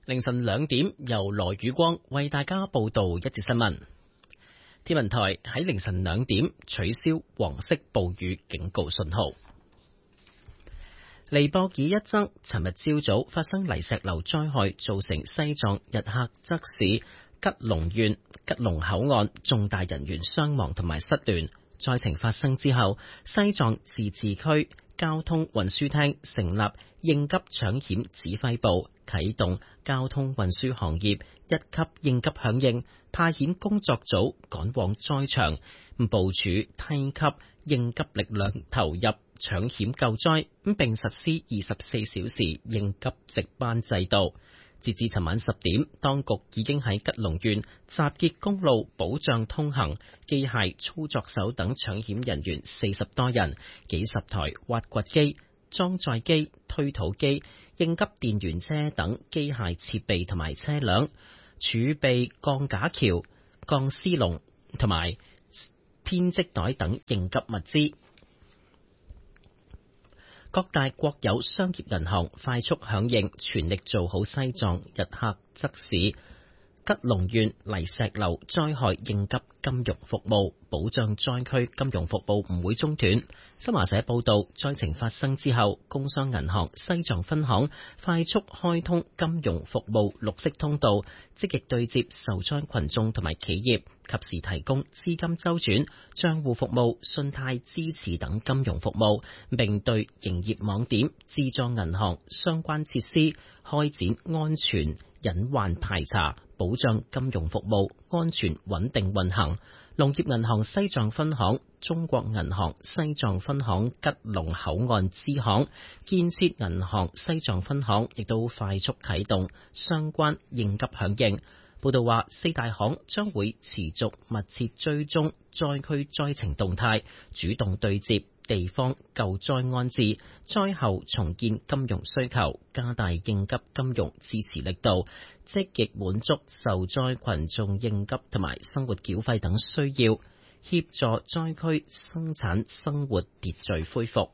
凌晨2點，由羅宇光為大家報道一節新聞。天文台喺凌晨2點取消黃色暴雨警告信號。尼泊爾一則尋日朝早發生泥石流災害，造成西藏日喀則市吉隆縣吉隆口岸重大人員傷亡同埋失聯。災情發生之後，西藏自治區交通運輸廳成立應急搶險指揮部，啟動交通運輸行業一級應急響應，派遣工作組趕往災場，部署梯級應急力量投入搶險救災，並實施24小時應急值班制度。截至尋晚10點，當局已經喺吉隆縣集結公路保障通行、機械操作手等搶險人員40多人，幾十台挖掘機、裝載機、推土機、應急電源車等機械設備同埋車輛，儲備鋼架橋、鋼絲籠同埋編織袋等應急物資。各大國有商業銀行快速響應，全力做好西藏日喀則市吉隆縣泥石流災害應急金融服務，保障災區金融服務唔會中斷。新華社報道，災情發生之後，工商銀行西藏分行快速開通金融服務綠色通道，積極對接受災群眾同埋企業，及時提供資金周轉、帳戶服務、信貸支持等金融服務，並對營業網點、自助銀行相關設施開展安全隱患排查，保障金融服務安全穩定運行。農業銀行西藏分行、中國銀行西藏分行吉隆口岸支行、建設銀行西藏分行亦都快速啟動相關應急響應。報道話，四大行將會持續密切追蹤災區災情動態，主動對接地方救災安置、災後重建金融需求，加大應急金融支持力度，積極滿足受災群眾應急同埋生活繳費等需要，協助災區生產生活秩序恢復。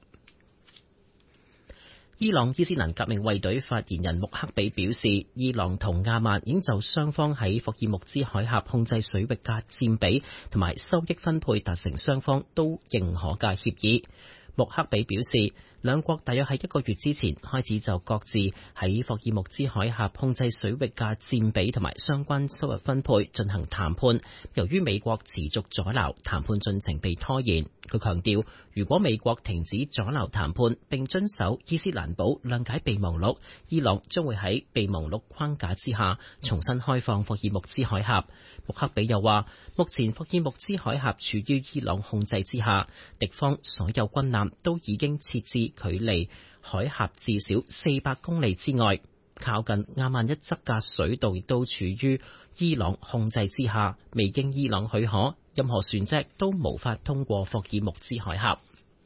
伊朗伊斯蘭革命衛隊發言人穆克比表示，伊朗同阿曼已經就雙方喺霍爾木茲海峽控制水域嘅佔比同埋收益分配達成雙方都認可嘅協議。穆克比表示，兩國大約喺1個月之前開始就各自喺霍爾木茲海峽控制水域嘅佔比同埋相關收入分配進行談判。由於美國持續阻撓，談判進程被拖延。佢強調，如果美國停止阻撓談判並遵守伊斯蘭堡諒解備忘錄，伊朗將會喺備忘錄框架之下重新開放霍爾木茲海峽。穆克比又話，目前霍爾木茲海峽處於伊朗控制之下，敵方所有軍艦都已經設置距離海峽至少400公里之外，靠近阿曼一側嘅水道亦都處於伊朗控制之下，未經伊朗許可，任何船隻都無法通過霍爾木茲海峽。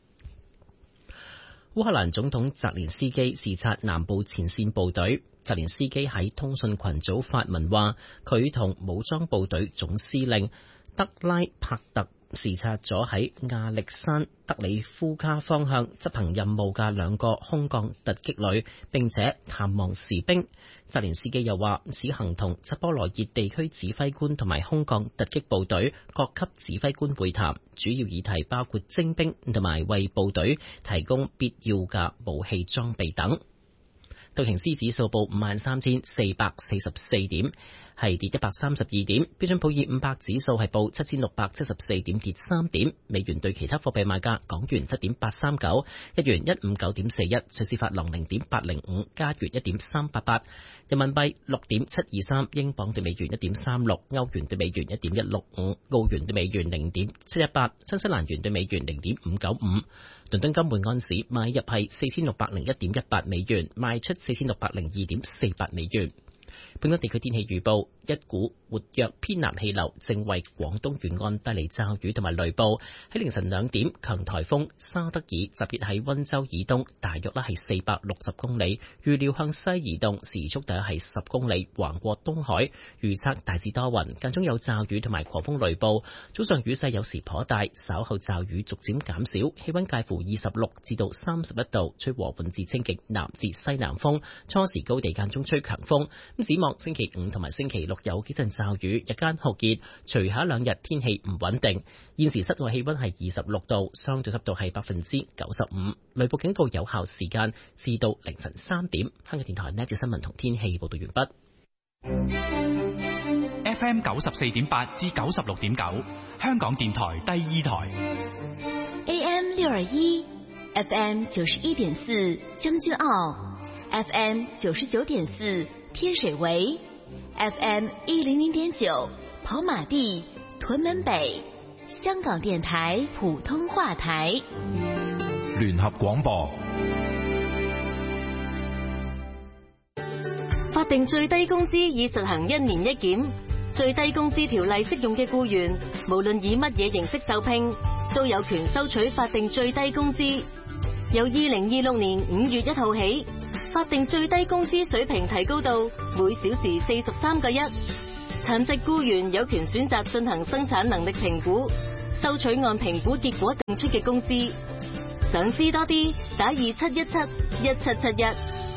烏克蘭總統澤連斯基視察南部前線部隊。澤連斯基喺通訊群組發文話，佢同武裝部隊總司令德拉帕特視察咗喺亞歷山德里夫卡方向執行任務嘅2個空降突擊旅，並且探望士兵。澤連斯基又話，此行同扎波羅熱地區指揮官同埋空降突擊部隊各級指揮官會談，主要議題包括徵兵同埋為部隊提供必要嘅武器裝備等。道瓊斯指數報53,444點，係跌132點。標準普爾500指數係報7,674點，跌3點。美元對其他貨幣賣價：港元7.839，日元159.41，瑞士法郎0.805，加元1.388，人民幣6.723，英鎊對美元1.36，歐元對美元1.165，澳元對美元0.718，新西蘭元對美元0.595。倫敦金每安士買入係4601.18美元，賣出4602.48美元。本港地區天氣預報：一股活躍偏南氣流正為廣東沿岸帶嚟驟雨同埋雷暴。喺凌晨2點，強颱風沙德爾集結喺溫州以東，大約係460公里，預料向西移動，時速大約係10公里，橫過東海。預測大致多雲，間中有驟雨同埋狂風雷暴。早上雨勢有時頗大，稍後驟雨逐漸減少，氣溫介乎26至到31度，吹和緩至清勁南至西南風，初時高地間中吹強風。咁展望星期5同埋星期6有幾陣驟雨，日間酷熱，隨後2日天氣唔穩定。現時室外氣溫係26度，相對濕度係95%，雷暴警告有效時間至到凌晨3點。香港電台呢節新聞同天氣報道完畢。 FM 94.8至96.9，香港電台第2台。 AM 621 FM 91.4將軍澳 FM 99.4天水圍 FM 100.9跑馬地屯門北，香港電台普通話台。 聯合廣播。 法定最低工資已實行1年1檢，最低工資條例適用嘅僱員，無論以乜嘢形式受聘，都有權收取法定最低工資。由2026年5月1號起，法定最低工資水平提高到每小時43個1。殘疾僱員有權選擇進行生產能力評估，收取按評估結果定出嘅工資。想知多啲，打27171771。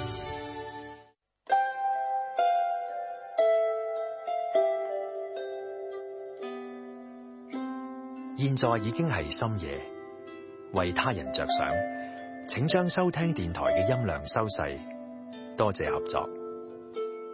現在已經係深夜，為他人着想，請將收聽電台嘅音量收細，多謝合作。